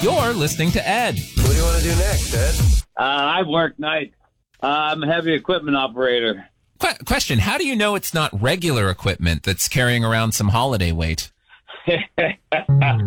You're listening to Ed. What do you want to do next, Ed? I work nights. I'm a heavy equipment operator. Question, how do you know it's not regular equipment that's carrying around some holiday weight?